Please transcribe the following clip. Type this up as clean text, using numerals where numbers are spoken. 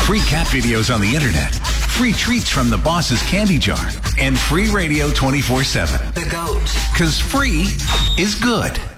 free cat videos on the internet, free treats from the boss's candy jar, and free radio 24/7. The GOAT. Because free is good.